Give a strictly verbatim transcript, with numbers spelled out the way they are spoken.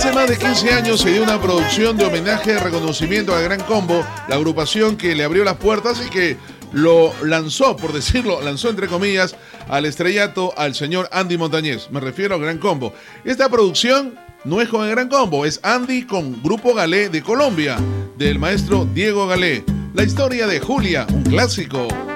Hace más de quince años se dio una producción de homenaje de reconocimiento al Gran Combo, la agrupación que le abrió las puertas y que lo lanzó, por decirlo, lanzó entre comillas, al estrellato al señor Andy Montañez. Me refiero al Gran Combo. Esta producción no es con el Gran Combo, es Andy con Grupo Galé de Colombia, del maestro Diego Galé. La historia de Julia, un clásico.